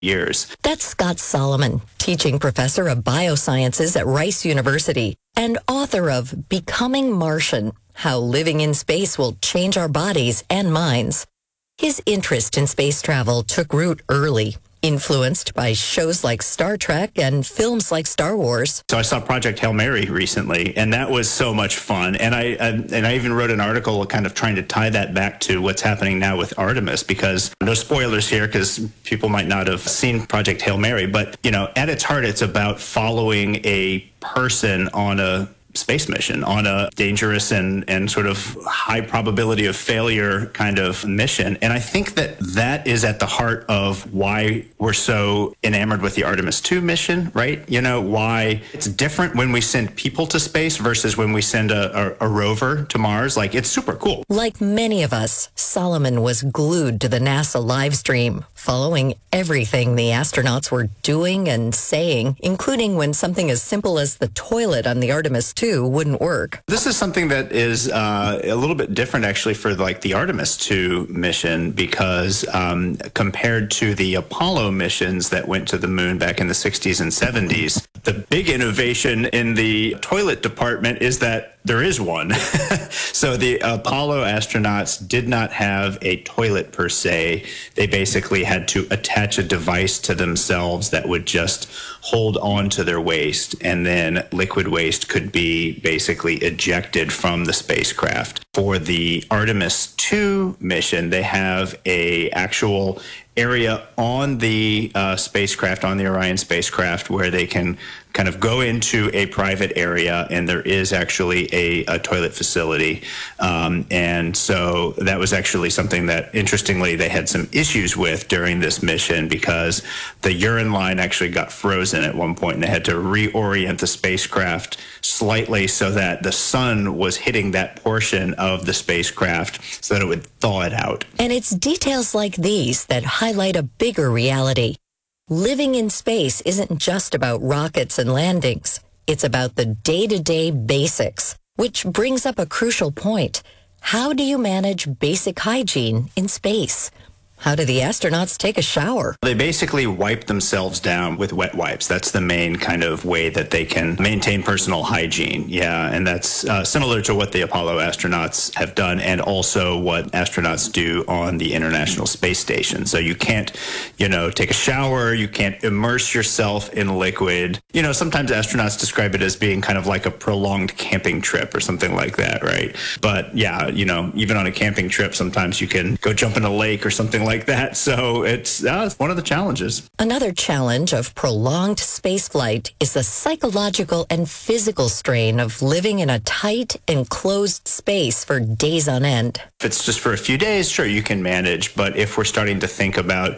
years. That's Scott Solomon, teaching professor of biosciences at Rice University and author of Becoming Martian, How Living in Space Will Change Our Bodies and Minds. His interest in space travel took root early, influenced by shows like Star Trek and films like Star Wars. So I saw Project Hail Mary recently, and that was so much fun. And I even wrote an article kind of trying to tie that back to what's happening now with Artemis, because no spoilers here, because people might not have seen Project Hail Mary, but, you know, at its heart, it's about following a person on a space mission, on a dangerous and sort of high probability of failure kind of mission. And I think that is at the heart of why we're so enamored with the Artemis 2 mission, right? You know, why it's different when we send people to space versus when we send a rover to Mars. Like, it's super cool. Like many of us, Solomon was glued to the NASA live stream, following everything the astronauts were doing and saying, including when something as simple as the toilet on the Artemis 2 wouldn't work. This is something that is a little bit different actually for like the Artemis 2 mission, because compared to the Apollo missions that went to the moon back in the 60s and 70s, the big innovation in the toilet department is that there is one. So the Apollo astronauts did not have a toilet per se. They basically had to attach a device to themselves that would just hold on to their waste, and then liquid waste could be basically ejected from the spacecraft. For the Artemis 2 mission, they have a actual area on the spacecraft, on the Orion spacecraft, where they can kind of go into a private area, and there is actually a toilet facility. And so that was actually something that, interestingly, they had some issues with during this mission, because the urine line actually got frozen at one point, and they had to reorient the spacecraft slightly so that the sun was hitting that portion of the spacecraft so that it would thaw it out. And it's details like these that highlight a bigger reality. Living in space isn't just about rockets and landings. It's about the day-to-day basics, which brings up a crucial point. How do you manage basic hygiene in space? How do the astronauts take a shower? They basically wipe themselves down with wet wipes. That's the main kind of way that they can maintain personal hygiene. Yeah, and that's similar to what the Apollo astronauts have done, and also what astronauts do on the International Space Station. So you can't, take a shower. You can't immerse yourself in liquid. Sometimes astronauts describe it as being kind of like a prolonged camping trip or something like that, right? But yeah, even on a camping trip, sometimes you can go jump in a lake or something like that. So it's one of the challenges. Another challenge of prolonged spaceflight is the psychological and physical strain of living in a tight, enclosed space for days on end. If it's just for a few days, sure, you can manage. But if we're starting to think about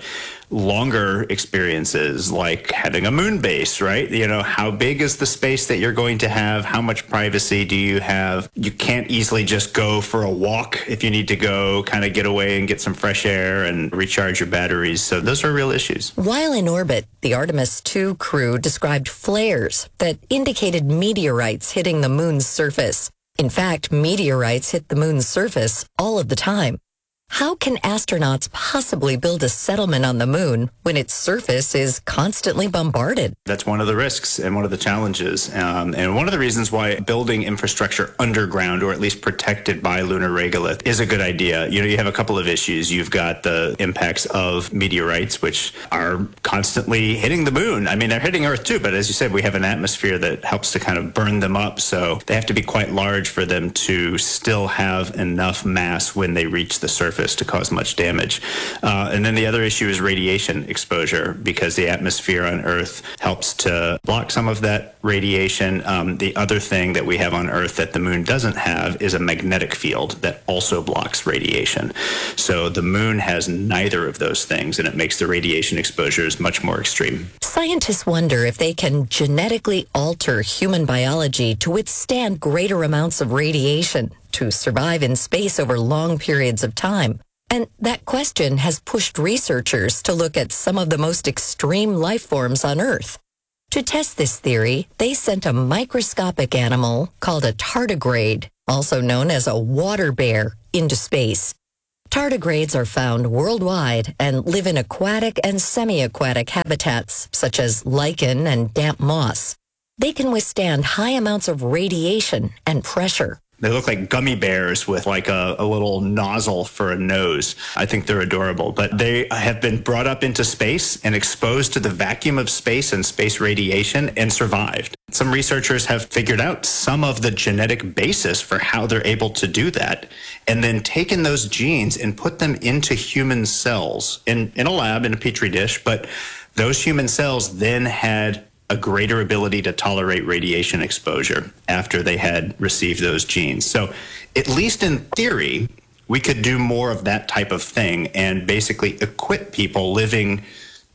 longer experiences, like having a moon base, right? How big is the space that you're going to have? How much privacy do you have? You can't easily just go for a walk if you need to go kind of get away and get some fresh air and recharge your batteries. So those are real issues. While in orbit, the Artemis 2 crew described flares that indicated meteorites hitting the moon's surface. In fact, meteorites hit the moon's surface all of the time. How can astronauts possibly build a settlement on the moon when its surface is constantly bombarded? That's one of the risks and one of the challenges. And one of the reasons why building infrastructure underground, or at least protected by lunar regolith, is a good idea. You have a couple of issues. You've got the impacts of meteorites, which are constantly hitting the moon. I mean, they're hitting Earth too, but as you said, we have an atmosphere that helps to kind of burn them up. So they have to be quite large for them to still have enough mass when they reach the surface to cause much damage. And then the other issue is radiation exposure, because the atmosphere on Earth helps to block some of that radiation. The other thing that we have on Earth that the moon doesn't have is a magnetic field that also blocks radiation. So the moon has neither of those things, and it makes the radiation exposures much more extreme. Scientists wonder if they can genetically alter human biology to withstand greater amounts of radiation to survive in space over long periods of time. And that question has pushed researchers to look at some of the most extreme life forms on Earth. To test this theory, they sent a microscopic animal called a tardigrade, also known as a water bear, into space. Tardigrades are found worldwide and live in aquatic and semi-aquatic habitats, such as lichen and damp moss. They can withstand high amounts of radiation and pressure. They look like gummy bears with like a little nozzle for a nose. I think they're adorable, but they have been brought up into space and exposed to the vacuum of space and space radiation and survived. Some researchers have figured out some of the genetic basis for how they're able to do that, and then taken those genes and put them into human cells in a lab, in a petri dish. But those human cells then had a greater ability to tolerate radiation exposure after they had received those genes. So at least in theory, we could do more of that type of thing and basically equip people living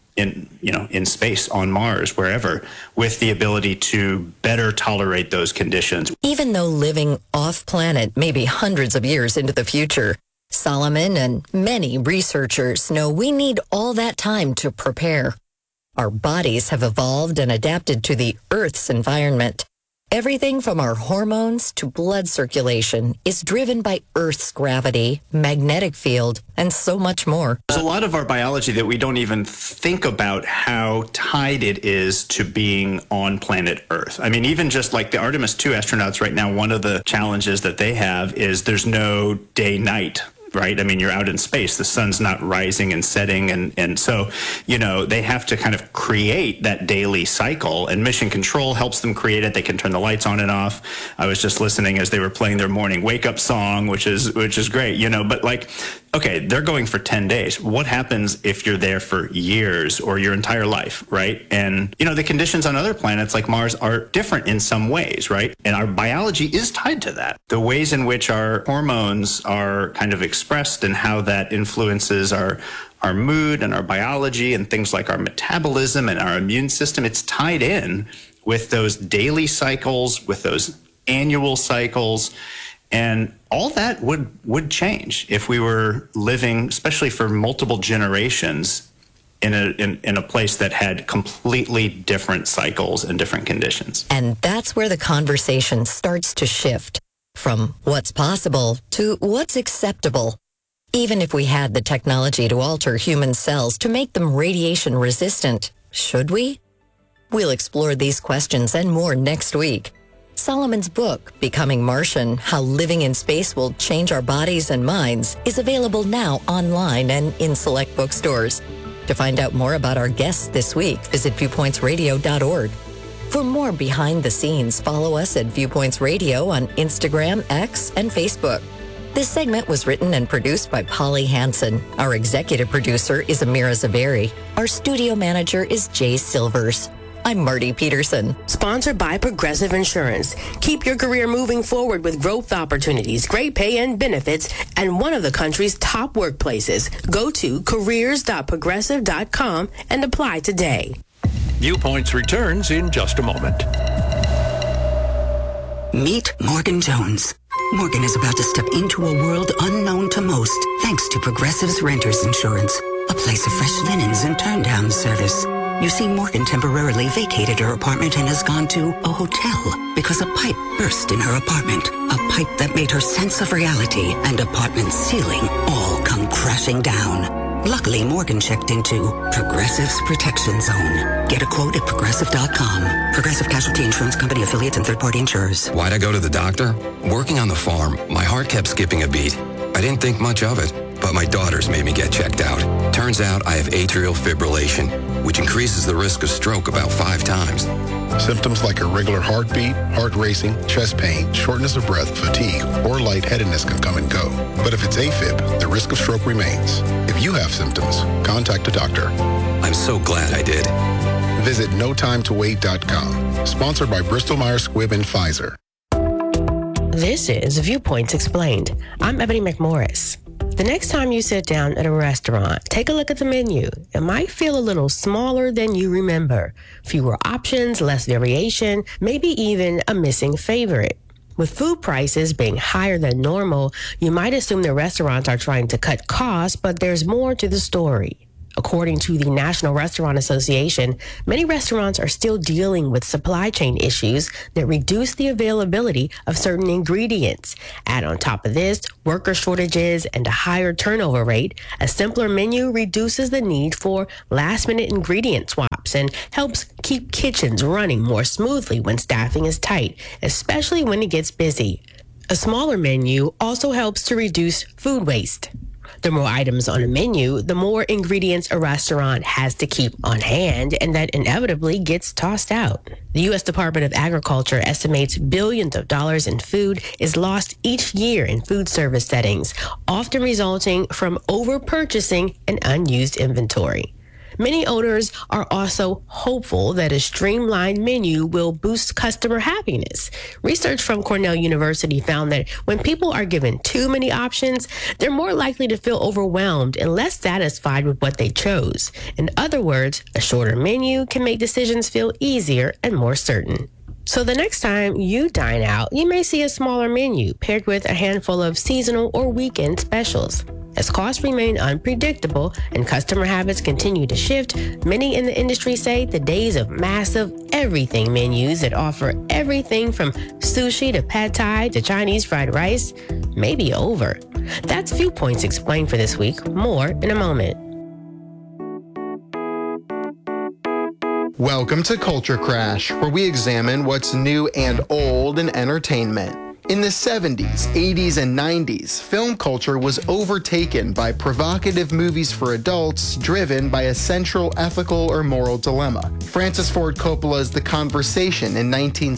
in space, on Mars, wherever, with the ability to better tolerate those conditions. Even though living off-planet may be hundreds of years into the future, Solomon and many researchers know we need all that time to prepare. Our bodies have evolved and adapted to the Earth's environment. Everything from our hormones to blood circulation is driven by Earth's gravity, magnetic field, and so much more. There's a lot of our biology that we don't even think about how tied it is to being on planet Earth. I mean, even just like the Artemis 2 astronauts right now, one of the challenges that they have is there's no day-night. Right? I mean, you're out in space. The sun's not rising and setting. And so, they have to kind of create that daily cycle, and Mission Control helps them create it. They can turn the lights on and off. I was just listening as they were playing their morning wake up song, which is great, but like, okay, they're going for 10 days. What happens if you're there for years or your entire life, right? And, the conditions on other planets like Mars are different in some ways, right? And our biology is tied to that. The ways in which our hormones are kind of expressed and how that influences our mood and our biology and things like our metabolism and our immune system, it's tied in with those daily cycles, with those annual cycles. And all that would change if we were living, especially for multiple generations, in a place that had completely different cycles and different conditions. And that's where the conversation starts to shift from what's possible to what's acceptable. Even if we had the technology to alter human cells to make them radiation resistant, should we? We'll explore these questions and more next week. Solomon's book, Becoming Martian, How Living in Space Will Change Our Bodies and Minds, is available now online and in select bookstores. To find out more about our guests this week, visit viewpointsradio.org. For more behind the scenes, follow us at Viewpoints Radio on Instagram, X, and Facebook. This segment was written and produced by Polly Hansen. Our executive producer is Amira Zaveri. Our studio manager is Jay Silvers. I'm Marty Peterson. Sponsored by Progressive Insurance. Keep your career moving forward with growth opportunities, great pay and benefits, and one of the country's top workplaces. Go to careers.progressive.com and apply today. Viewpoints returns in just a moment. Meet Morgan Jones. Morgan is about to step into a world unknown to most, thanks to Progressive's Renters Insurance, a place of fresh linens and turn-down service. You see, Morgan temporarily vacated her apartment and has gone to a hotel because a pipe burst in her apartment. A pipe that made her sense of reality and apartment ceiling all come crashing down. Luckily, Morgan checked into Progressive's Protection Zone. Get a quote at Progressive.com. Progressive Casualty Insurance Company, affiliates, and third-party insurers. Why'd I go to the doctor? Working on the farm, my heart kept skipping a beat. I didn't think much of it, but my daughters made me get checked out. Turns out I have atrial fibrillation, which increases the risk of stroke about 5 times. Symptoms like irregular heartbeat, heart racing, chest pain, shortness of breath, fatigue, or lightheadedness can come and go. But if it's AFib, the risk of stroke remains. If you have symptoms, contact a doctor. I'm so glad I did. Visit notimetowait.com. Sponsored by Bristol-Myers Squibb and Pfizer. This is Viewpoints Explained. I'm Ebony McMorris. The next time you sit down at a restaurant, take a look at the menu. It might feel a little smaller than you remember. Fewer options, less variation, maybe even a missing favorite. With food prices being higher than normal, you might assume the restaurants are trying to cut costs, but there's more to the story. According to the National Restaurant Association, many restaurants are still dealing with supply chain issues that reduce the availability of certain ingredients. Add on top of this, worker shortages and a higher turnover rate, a simpler menu reduces the need for last-minute ingredient swaps and helps keep kitchens running more smoothly when staffing is tight, especially when it gets busy. A smaller menu also helps to reduce food waste. The more items on a menu, the more ingredients a restaurant has to keep on hand, and that inevitably gets tossed out. The U.S. Department of Agriculture estimates billions of dollars in food is lost each year in food service settings, often resulting from over-purchasing and unused inventory. Many owners are also hopeful that a streamlined menu will boost customer happiness. Research from Cornell University found that when people are given too many options, they're more likely to feel overwhelmed and less satisfied with what they chose. In other words, a shorter menu can make decisions feel easier and more certain. So the next time you dine out, you may see a smaller menu paired with a handful of seasonal or weekend specials. As costs remain unpredictable and customer habits continue to shift, many in the industry say the days of massive everything menus that offer everything from sushi to pad thai to Chinese fried rice may be over. That's Viewpoints Explained for this week. More in a moment. Welcome to Culture Crash, where we examine what's new and old in entertainment. In the 70s, 80s, and 90s, film culture was overtaken by provocative movies for adults driven by a central ethical or moral dilemma. Francis Ford Coppola's The Conversation in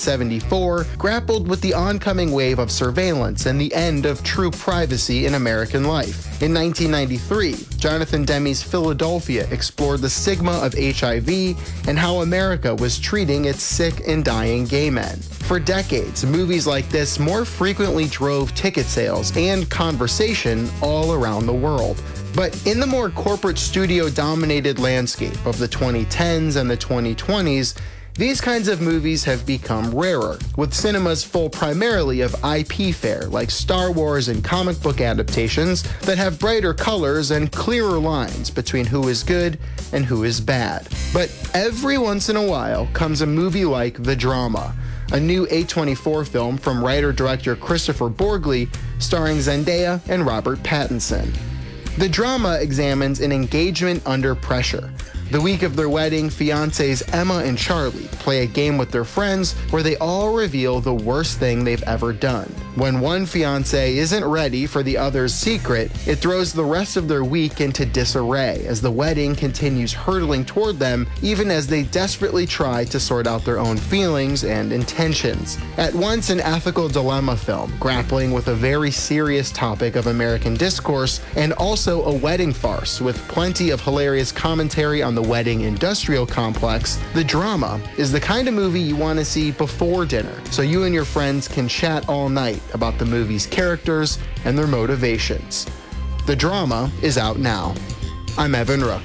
1974 grappled with the oncoming wave of surveillance and the end of true privacy in American life. In 1993, Jonathan Demme's Philadelphia explored the stigma of HIV and how America was treating its sick and dying gay men. For decades, movies like this more frequently drove ticket sales and conversation all around the world. But in the more corporate studio-dominated landscape of the 2010s and the 2020s, these kinds of movies have become rarer, with cinemas full primarily of IP fare like Star Wars and comic book adaptations that have brighter colors and clearer lines between who is good and who is bad. But every once in a while comes a movie like The Drama, a new A24 film from writer-director Christopher Borgli, starring Zendaya and Robert Pattinson. The Drama examines an engagement under pressure. The week of their wedding, fiancés Emma and Charlie play a game with their friends where they all reveal the worst thing they've ever done. When one fiancé isn't ready for the other's secret, it throws the rest of their week into disarray as the wedding continues hurtling toward them even as they desperately try to sort out their own feelings and intentions. At once an ethical dilemma film, grappling with a very serious topic of American discourse, and also a wedding farce with plenty of hilarious commentary on the wedding industrial complex, The Drama is the kind of movie you want to see before dinner, so you and your friends can chat all night about the movie's characters and their motivations. The Drama is out now. I'm Evan Rook.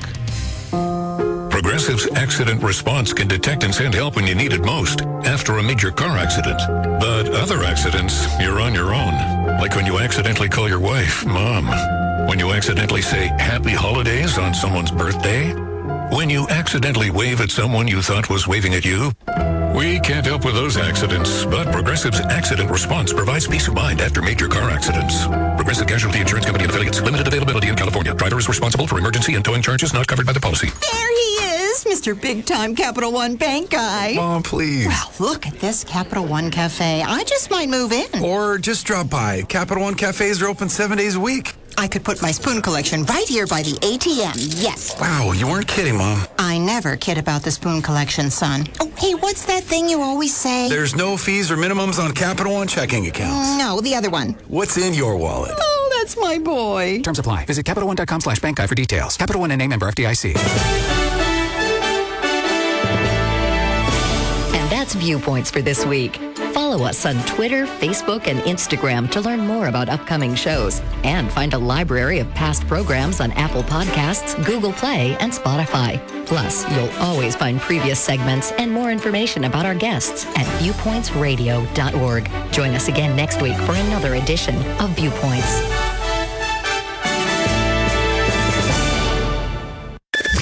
Progressive's accident response can detect and send help when you need it most after a major car accident. But other accidents, you're on your own. Like when you accidentally call your wife Mom. When you accidentally say Happy Holidays on someone's birthday. When you accidentally wave at someone you thought was waving at you. We can't help with those accidents, but Progressive's accident response provides peace of mind after major car accidents. Progressive Casualty Insurance Company and affiliates. Limited availability in California. Driver is responsible for emergency and towing charges not covered by the policy. There he is, Mr. Big-Time Capital One Bank guy. Mom, please. Well, look at this Capital One Cafe. I just might move in. Or just drop by. Capital One Cafes are open 7 days a week. I could put my spoon collection right here by the ATM, yes. Wow, you weren't kidding, Mom. I never kid about the spoon collection, son. Oh, hey, what's that thing you always say? There's no fees or minimums on Capital One checking accounts. No, the other one. What's in your wallet? Oh, that's my boy. Terms apply. Visit CapitalOne.com/bank guide for details. Capital One and member FDIC. And that's Viewpoints for this week. Follow us on Twitter, Facebook, and Instagram to learn more about upcoming shows and find a library of past programs on Apple Podcasts, Google Play, and Spotify. Plus, you'll always find previous segments and more information about our guests at viewpointsradio.org. Join us again next week for another edition of Viewpoints.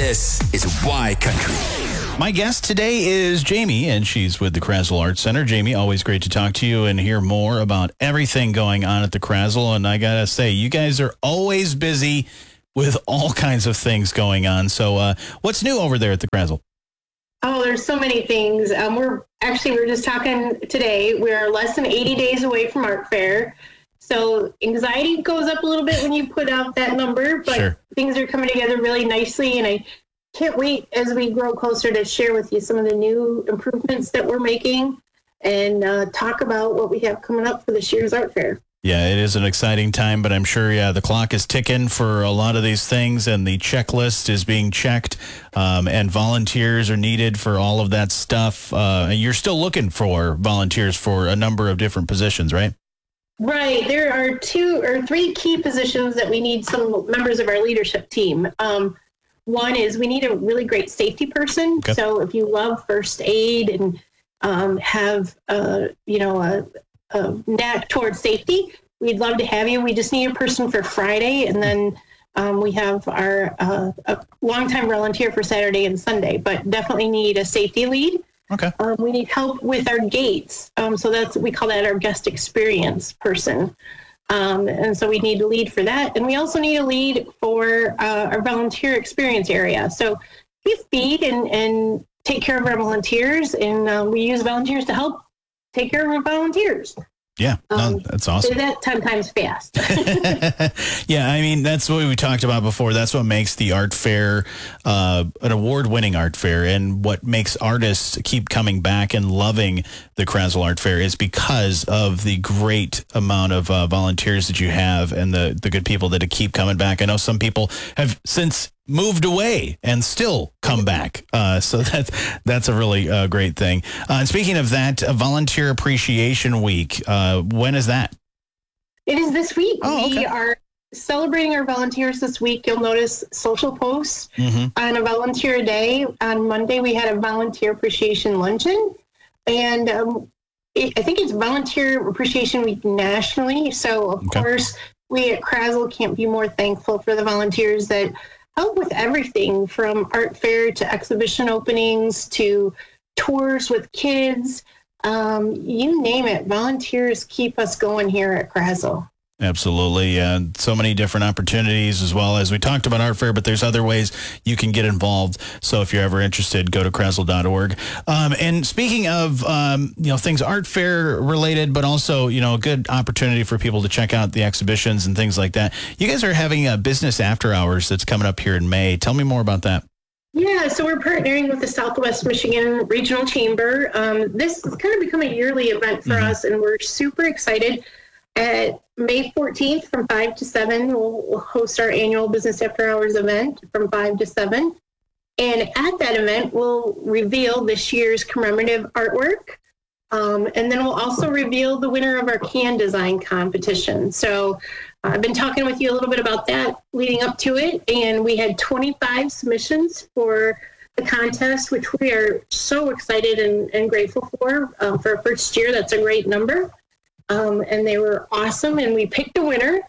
This is Y Country. My guest today is Jamie, and she's with the Krasl Arts Center. Jamie, always great to talk to you and hear more about everything going on at the Krasl. And I got to say, you guys are always busy with all kinds of things going on. So what's new over there at the Krasl? Oh, there's so many things. We're just talking today. We're less than 80 days away from Art Fair. So anxiety goes up a little bit when you put out that number, but sure, things are coming together really nicely. And I can't wait as we grow closer to share with you some of the new improvements that we're making and talk about what we have coming up for this year's Art Fair. Yeah, it is an exciting time, but I'm sure, the clock is ticking for a lot of these things, and the checklist is being checked, and volunteers are needed for all of that stuff. And you're still looking for volunteers for a number of different positions, right? Right. There are 2 or 3 key positions that we need some members of our leadership team. One is we need a really great safety person. Okay. So if you love first aid and have a knack towards safety, we'd love to have you. We just need a person for Friday, and then we have our a longtime volunteer for Saturday and Sunday, but definitely need a safety lead. Okay. We need help with our gates. So we call that our guest experience person. And so we need a lead for that. And we also need a lead for our volunteer experience area. So we feed and take care of our volunteers, and we use volunteers to help take care of our volunteers. Yeah, that's awesome. Say that 10 times fast. Yeah, I mean, that's what we talked about before. That's what makes the art fair an award-winning art fair, and what makes artists keep coming back and loving the Krasl Art Fair is because of the great amount of volunteers that you have and the good people that keep coming back. I know some people have since moved away and still come back. So that's a really great thing. And speaking of that, Volunteer Appreciation Week, when is that? It is this week. Oh, okay. We are celebrating our volunteers this week. You'll notice social posts on a volunteer day. On Monday, we had a volunteer appreciation luncheon. And I think it's Volunteer Appreciation Week nationally. So, of course, we at Krasl can't be more thankful for the volunteers that help with everything from art fair to exhibition openings to tours with kids. You name it. Volunteers keep us going here at Krasl. Absolutely. So many different opportunities, as well as we talked about art fair, but there's other ways you can get involved. So if you're ever interested, go to krasl.org. And speaking of, things art fair related, but also, a good opportunity for people to check out the exhibitions and things like that. You guys are having a business after hours that's coming up here in May. Tell me more about that. Yeah, so we're partnering with the Southwest Michigan Regional Chamber. This has kind of become a yearly event for us, and we're super excited. At May 14th from 5 to 7, we'll host our annual Business After Hours event from 5 to 7. And at that event, we'll reveal this year's commemorative artwork. And then we'll also reveal the winner of our can design competition. So I've been talking with you a little bit about that leading up to it. And we had 25 submissions for the contest, which we are so excited and grateful for. For our first year, that's a great number. And they were awesome, and we picked a winner.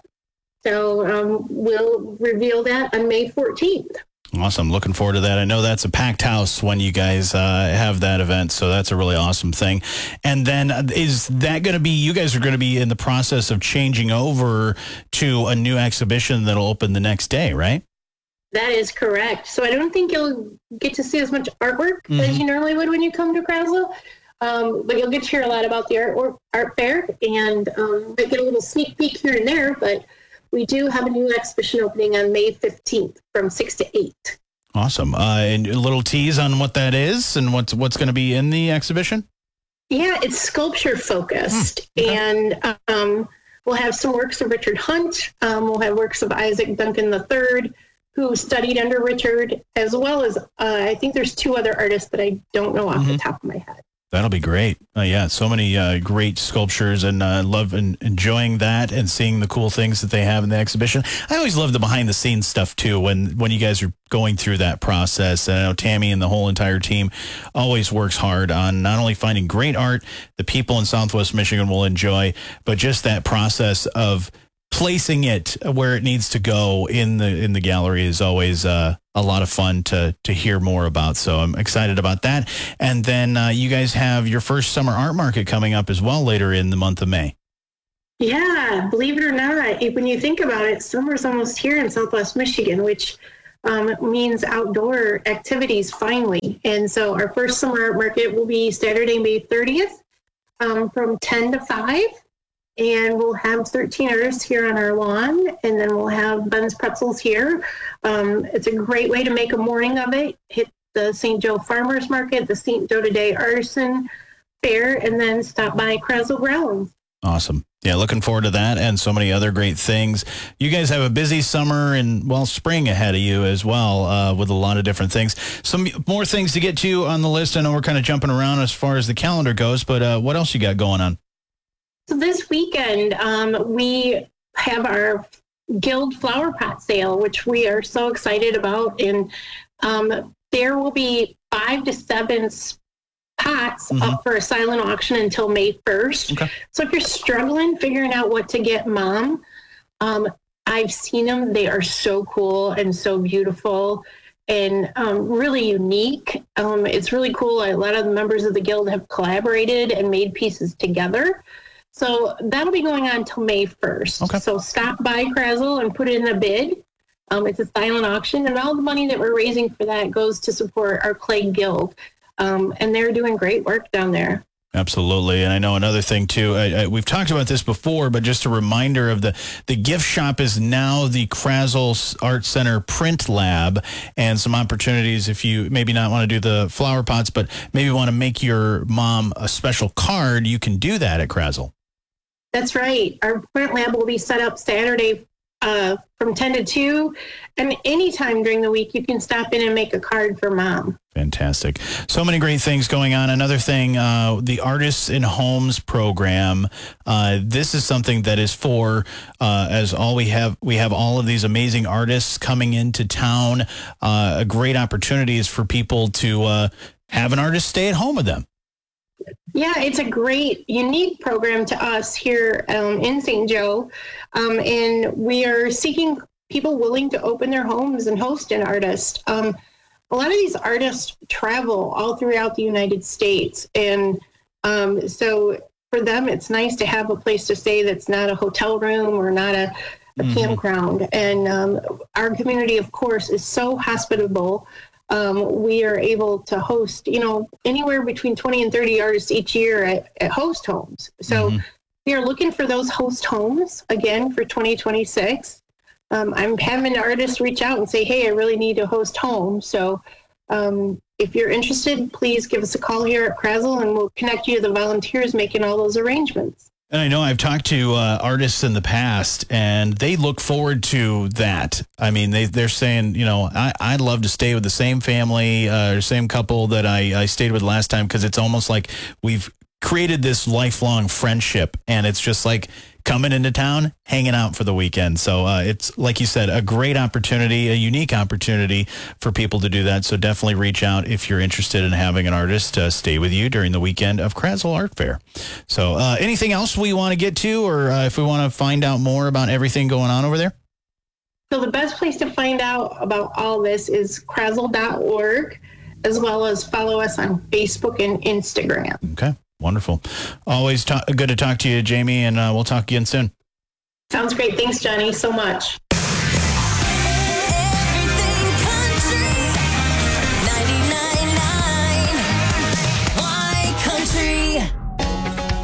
So we'll reveal that on May 14th. Awesome. Looking forward to that. I know that's a packed house when you guys have that event, so that's a really awesome thing. And then is that going to be, you guys are going to be in the process of changing over to a new exhibition that'll open the next day, right? That is correct. So I don't think you'll get to see as much artwork as you normally would when you come to Krasl. But you'll get to hear a lot about the art fair, and might get a little sneak peek here and there, but we do have a new exhibition opening on May 15th from 6 to 8. Awesome. And a little tease on what that is and what's going to be in the exhibition? Yeah, it's sculpture focused. And we'll have some works of Richard Hunt. We'll have works of Isaac Duncan III, who studied under Richard, as well as I think there's 2 other artists that I don't know off the top of my head. That'll be great. Yeah, so many great sculptures, and love enjoying that and seeing the cool things that they have in the exhibition. I always love the behind-the-scenes stuff, too, when you guys are going through that process. And I know Tammy and the whole entire team always works hard on not only finding great art the people in Southwest Michigan will enjoy, but just that process of placing it where it needs to go in the gallery is always a lot of fun to hear more about. So I'm excited about that. And then you guys have your first summer art market coming up as well later in the month of May. Yeah, believe it or not, when you think about it, summer's almost here in Southwest Michigan, which means outdoor activities finally. And so our first summer art market will be Saturday, May 30th from 10 to 5. And we'll have 13 artists here on our lawn, and then we'll have Ben's Pretzels here. It's a great way to make a morning of it. Hit the St. Joe Farmers Market, the St. Joe Today Artisan Fair, and then stop by Krazel Grounds. Awesome. Yeah, looking forward to that and so many other great things. You guys have a busy summer and, well, spring ahead of you as well with a lot of different things. Some more things to get to on the list. I know we're kind of jumping around as far as the calendar goes, but what else you got going on? So this weekend, we have our Guild Flower Pot Sale, which we are so excited about. And there will be 5 to 7 pots up for a silent auction until May 1st. Okay. So if you're struggling figuring out what to get Mom, I've seen them. They are so cool and so beautiful and really unique. It's really cool. A lot of the members of the Guild have collaborated and made pieces together. So that'll be going on till May 1st. Okay. So stop by Krazel and put in a bid. It's a silent auction, and all the money that we're raising for that goes to support our Clay Guild. And they're doing great work down there. Absolutely. And I know another thing, too, we've talked about this before, but just a reminder of the gift shop is now the Krazel Art Center Print Lab, and some opportunities if you maybe not want to do the flower pots, but maybe want to make your mom a special card, you can do that at Krazel. That's right. Our print lab will be set up Saturday from 10 to 2. And anytime during the week, you can stop in and make a card for Mom. Fantastic. So many great things going on. Another thing, the Artists in Homes program. This is something that is for, as all we have all of these amazing artists coming into town. A great opportunity is for people to have an artist stay at home with them. Yeah, it's a great, unique program to us here in St. Joe. And we are seeking people willing to open their homes and host an artist. A lot of these artists travel all throughout the United States. And so for them, it's nice to have a place to stay that's not a hotel room or not a campground. And our community, of course, is so hospitable. We are able to host, anywhere between 20 and 30 artists each year at host homes. So we are looking for those host homes again for 2026. I'm having artists reach out and say, hey, I really need a host home. So if you're interested, please give us a call here at Krazel and we'll connect you to the volunteers making all those arrangements. And I know I've talked to artists in the past, and they look forward to that. I mean, they're saying, I'd love to stay with the same family or same couple that I stayed with last time, because it's almost like we've created this lifelong friendship, and it's just like coming into town, hanging out for the weekend. So it's, like you said, a great opportunity, a unique opportunity for people to do that. So definitely reach out if you're interested in having an artist stay with you during the weekend of Krazel Art Fair. So anything else we want to get to, or if we want to find out more about everything going on over there? So the best place to find out about all this is krazel.org, as well as follow us on Facebook and Instagram. Okay. Wonderful. Always good to talk to you, Jamie, and we'll talk again soon. Sounds great. Thanks, Johnny, so much.